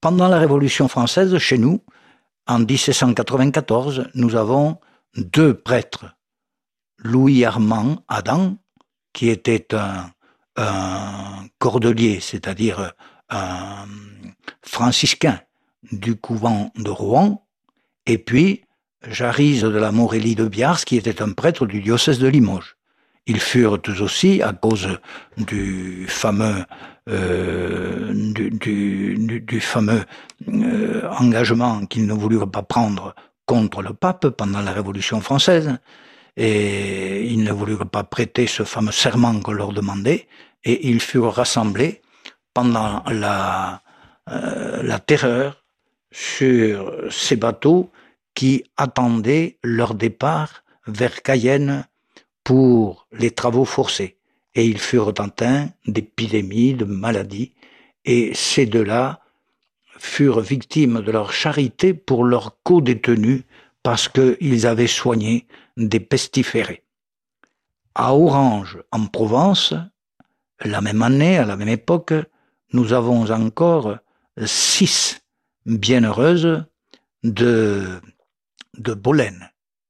Pendant la Révolution française, chez nous, en 1794, nous avons deux prêtres. Louis-Armand Adam, qui était un cordelier, c'est-à-dire un franciscain du couvent de Rouen, et puis Jarrise de la Morélie de Biars, qui était un prêtre du diocèse de Limoges. Ils furent tous aussi, à cause du fameux engagement qu'ils ne voulurent pas prendre contre le pape pendant la Révolution française, et ils ne voulurent pas prêter ce fameux serment qu'on leur demandait, et ils furent rassemblés pendant la terreur sur ces bateaux qui attendaient leur départ vers Cayenne pour les travaux forcés. Et ils furent atteints d'épidémies, de maladies, et ces deux-là furent victimes de leur charité pour leurs co-détenus parce qu'ils avaient soigné des pestiférés. À Orange, en Provence, la même année, à la même époque, nous avons encore 6 bienheureuses de Bolène,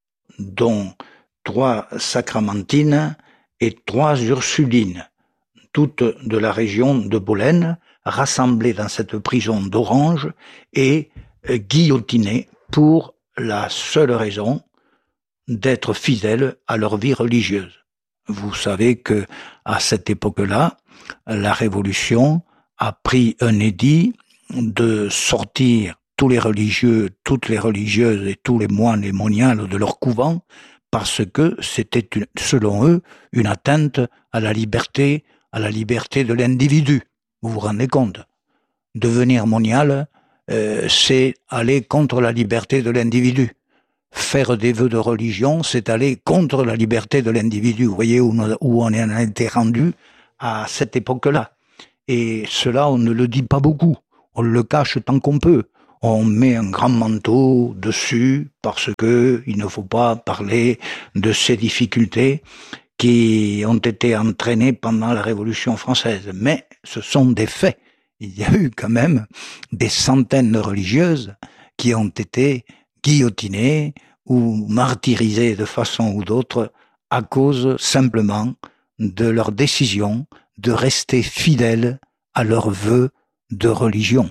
dont 3 sacramentines et 3 ursulines, toutes de la région de Bolène, rassemblées dans cette prison d'Orange et guillotinées pour la seule raison d'être fidèles à leur vie religieuse. Vous savez que à cette époque-là, la Révolution a pris un édit de sortir tous les religieux, toutes les religieuses et tous les moines et moniales de leur couvent, parce que c'était, selon eux, une atteinte à la liberté de l'individu. Vous vous rendez compte? Devenir monial, c'est aller contre la liberté de l'individu. Faire des vœux de religion, c'est aller contre la liberté de l'individu. Vous voyez où on en a été rendu à cette époque-là. Et cela, on ne le dit pas beaucoup. On le cache tant qu'on peut. On met un grand manteau dessus parce que il ne faut pas parler de ces difficultés qui ont été entraînées pendant la Révolution française. Mais ce sont des faits. Il y a eu quand même des centaines de religieuses qui ont été guillotinées ou martyrisées de façon ou d'autre à cause simplement de leur décision de rester fidèles à leurs vœux de religion.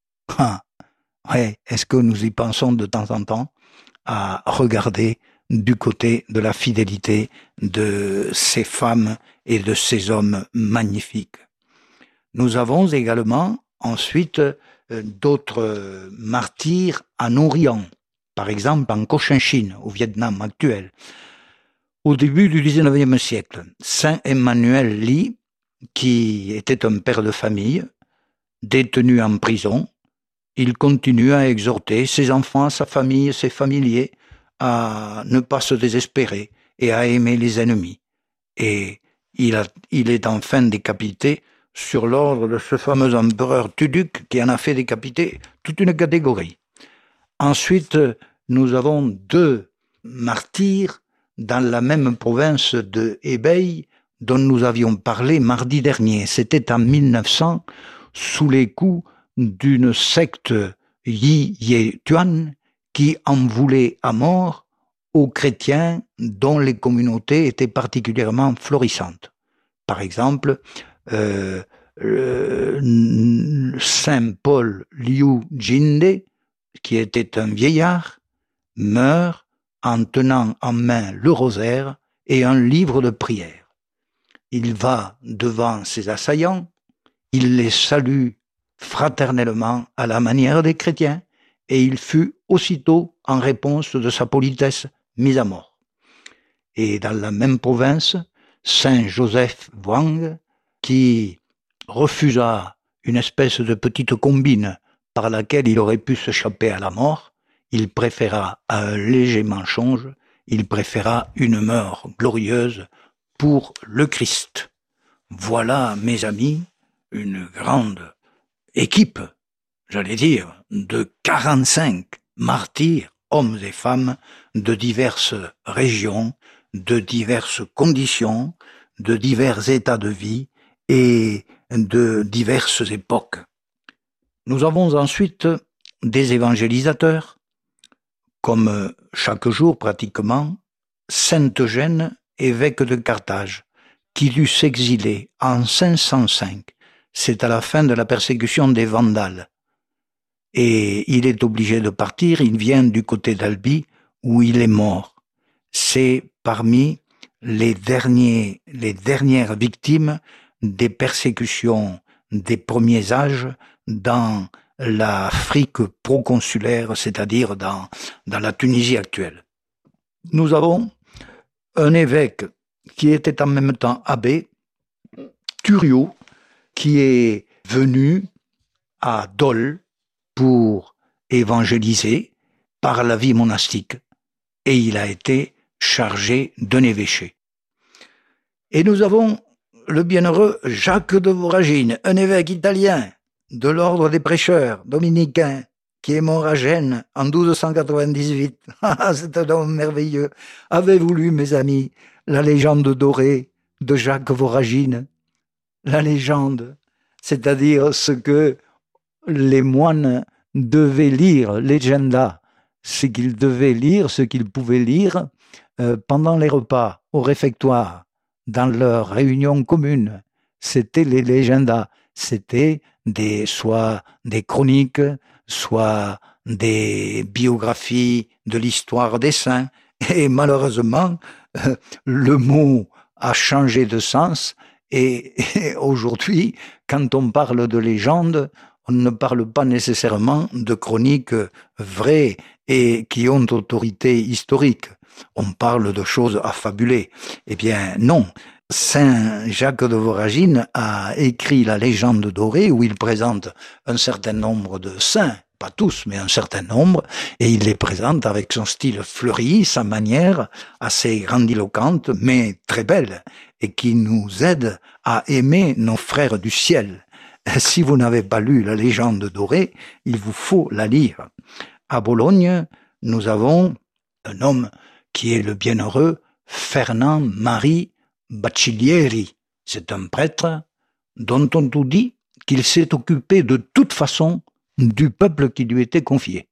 Ouais, est-ce que nous y pensons de temps en temps à regarder du côté de la fidélité de ces femmes et de ces hommes magnifiques? Nous avons également ensuite d'autres martyrs en Orient, par exemple en Cochinchine, au Vietnam actuel. Au début du XIXe siècle, Saint Emmanuel Ly, qui était un père de famille, détenu en prison, il continue à exhorter ses enfants, sa famille, ses familiers à ne pas se désespérer et à aimer les ennemis. Et il est enfin décapité sur l'ordre de ce fameux empereur Tuduc qui en a fait décapiter toute une catégorie. Ensuite, nous avons 2 martyrs dans la même province de Hebei dont nous avions parlé mardi dernier. C'était en 1900, sous les coups d'une secte Yi Ye Tuan qui en voulait à mort aux chrétiens dont les communautés étaient particulièrement florissantes. Par exemple, Saint Paul Liu Jinde, qui était un vieillard, meurt en tenant en main le rosaire et un livre de prière. Il va devant ses assaillants, il les salue fraternellement à la manière des chrétiens, et il fut aussitôt, en réponse de sa politesse, mis à mort. Et dans la même province, Saint Joseph Wang, qui refusa une espèce de petite combine par laquelle il aurait pu s'échapper à la mort, il préféra à un léger mensonge, il préféra une mort glorieuse pour le Christ. Voilà, mes amis, une grande équipe, j'allais dire, de 45 martyrs, hommes et femmes, de diverses régions, de diverses conditions, de divers états de vie et de diverses époques. Nous avons ensuite des évangélisateurs, comme chaque jour pratiquement, Saint Eugène, évêque de Carthage, qui dut s'exiler en 505. C'est à la fin de la persécution des Vandales. Et il est obligé de partir, il vient du côté d'Albi, où il est mort. C'est parmi les dernières victimes des persécutions des premiers âges dans l'Afrique proconsulaire, c'est-à-dire dans la Tunisie actuelle. Nous avons un évêque qui était en même temps abbé, Thurio, qui est venu à Dole pour évangéliser par la vie monastique, et il a été chargé d'un évêché. Et nous avons le bienheureux Jacques de Voragine, un évêque italien de l'ordre des prêcheurs dominicains, qui est mort à Gênes en 1298. C'est un homme merveilleux. Avez-vous lu, mes amis, la légende dorée de Jacques Voragine? La légende, c'est-à-dire ce que les moines devaient lire, legenda, c'est qu'ils devaient lire ce qu'ils pouvaient lire pendant les repas, au réfectoire, dans leurs réunions communes. C'était les légendas, c'était soit des chroniques, soit des biographies de l'histoire des saints. Et malheureusement, le mot a changé de sens et aujourd'hui, quand on parle de légende, on ne parle pas nécessairement de chroniques vraies et qui ont autorité historique. On parle de choses affabulées. Eh bien, non. Saint Jacques de Voragine a écrit la légende dorée où il présente un certain nombre de saints, pas tous, mais un certain nombre, et il les présente avec son style fleuri, sa manière assez grandiloquente, mais très belle, et qui nous aide à aimer nos frères du ciel. Si vous n'avez pas lu la légende dorée, il vous faut la lire. À Bologne, nous avons un homme qui est le bienheureux Fernand-Marie Bacciglieri. C'est un prêtre dont on nous dit qu'il s'est occupé de toute façon du peuple qui lui était confié.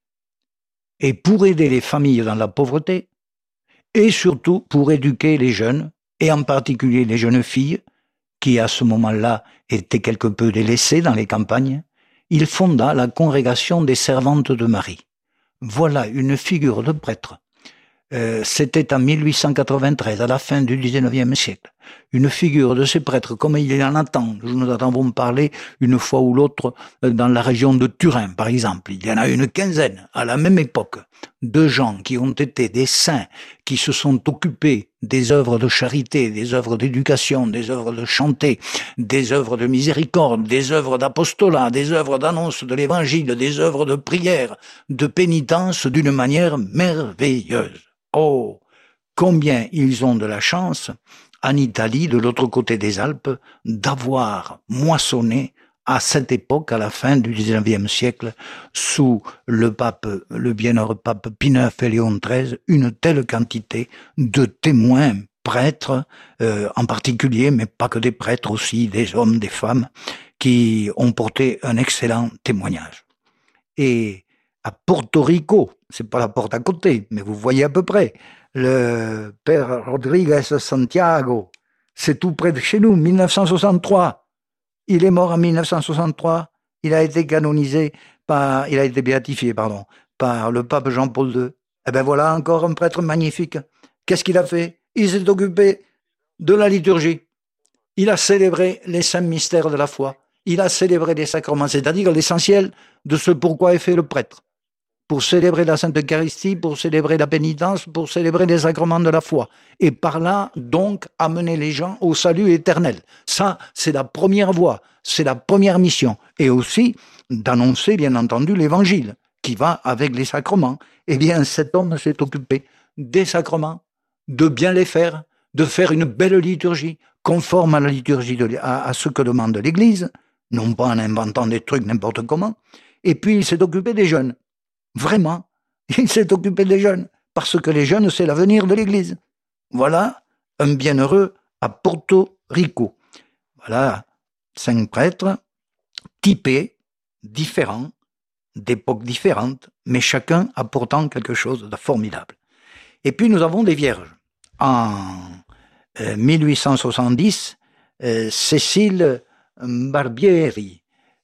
Et pour aider les familles dans la pauvreté, et surtout pour éduquer les jeunes, et en particulier les jeunes filles, qui à ce moment-là étaient quelque peu délaissées dans les campagnes, il fonda la congrégation des servantes de Marie. Voilà une figure de prêtre. C'était en 1893, à la fin du XIXe siècle. Une figure de ces prêtres, comme il y en a tant, nous en avons parlé une fois ou l'autre dans la région de Turin, par exemple. Il y en a une quinzaine, à la même époque, de gens qui ont été des saints, qui se sont occupés des œuvres de charité, des œuvres d'éducation, des œuvres de chanter, des œuvres de miséricorde, des œuvres d'apostolat, des œuvres d'annonce de l'évangile, des œuvres de prière, de pénitence d'une manière merveilleuse. Oh, combien ils ont de la chance, en Italie, de l'autre côté des Alpes, d'avoir moissonné à cette époque, à la fin du XIXe siècle, sous le bienheureux pape Pie IX et Léon XIII, une telle quantité de témoins, prêtres en particulier, mais pas que des prêtres aussi, des hommes, des femmes, qui ont porté un excellent témoignage. Et à Porto Rico, c'est pas la porte à côté, mais vous voyez à peu près, le père Rodriguez Santiago, c'est tout près de chez nous, 1963. Il est mort en 1963, il a été béatifié, par le pape Jean-Paul II. Eh ben voilà encore un prêtre magnifique. Qu'est-ce qu'il a fait? Il s'est occupé de la liturgie. Il a célébré les saints mystères de la foi. Il a célébré les sacrements, c'est-à-dire l'essentiel de ce pourquoi est fait le prêtre. Pour célébrer la Sainte Eucharistie, pour célébrer la pénitence, pour célébrer les sacrements de la foi. Et par là, donc, amener les gens au salut éternel. Ça, c'est la première voie, c'est la première mission. Et aussi, d'annoncer, bien entendu, l'évangile, qui va avec les sacrements. Eh bien, cet homme s'est occupé des sacrements, de bien les faire, de faire une belle liturgie, conforme à la liturgie, à ce que demande l'Église, non pas en inventant des trucs n'importe comment. Et puis, il s'est occupé des jeunes. Vraiment, il s'est occupé des jeunes, parce que les jeunes, c'est l'avenir de l'Église. Voilà un bienheureux à Porto Rico. Voilà 5 prêtres typés différents, d'époques différentes, mais chacun apportant quelque chose de formidable. Et puis nous avons des vierges. En 1870, Cécile Barbieri,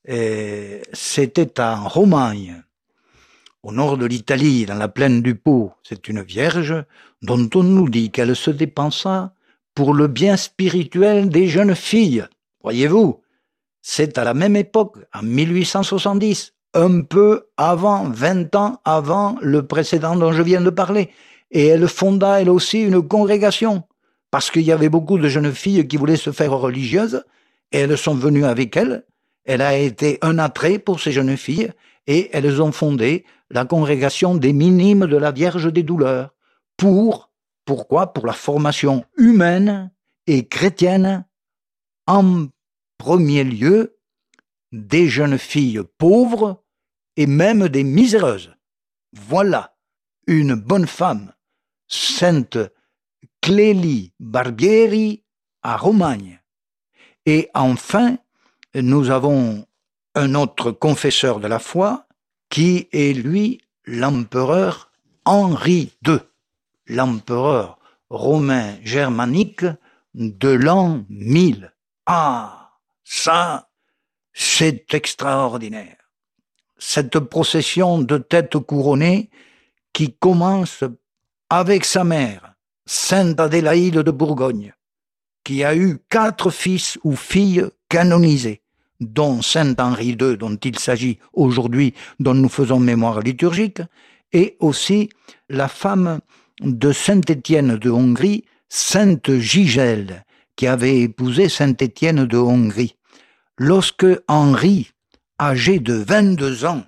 c'était en Romagne, au nord de l'Italie, dans la plaine du Pô. C'est une vierge dont on nous dit qu'elle se dépensa pour le bien spirituel des jeunes filles. Voyez-vous, c'est à la même époque, en 1870, un peu avant, 20 ans avant le précédent dont je viens de parler. Et elle fonda, elle aussi, une congrégation, parce qu'il y avait beaucoup de jeunes filles qui voulaient se faire religieuses, et elles sont venues avec elle. Elle a été un attrait pour ces jeunes filles, et elles ont fondé la congrégation des Minimes de la Vierge des Douleurs. Pourquoi? Pour la formation humaine et chrétienne, en premier lieu, des jeunes filles pauvres et même des miséreuses. Voilà une bonne femme, Sainte Clélie Barbieri à Romagne. Et enfin, nous avons un autre confesseur de la foi qui est, lui, l'empereur Henri II, l'empereur romain germanique de l'an 1000. Ah, ça, c'est extraordinaire. Cette procession de têtes couronnées qui commence avec sa mère, Sainte Adélaïde de Bourgogne, qui a eu 4 fils ou filles canonisés, dont Saint Henri II, dont il s'agit aujourd'hui, dont nous faisons mémoire liturgique, et aussi la femme de Saint-Étienne de Hongrie, Sainte Gigelle, qui avait épousé Saint-Étienne de Hongrie. Lorsque Henri, âgé de 22 ans,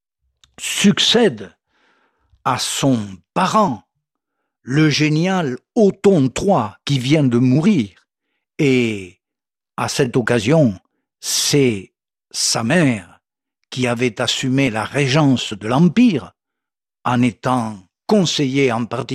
succède à son parent, le génial Othon III, qui vient de mourir, et à cette occasion, c'est sa mère qui avait assumé la régence de l'Empire, en étant conseillée en particulier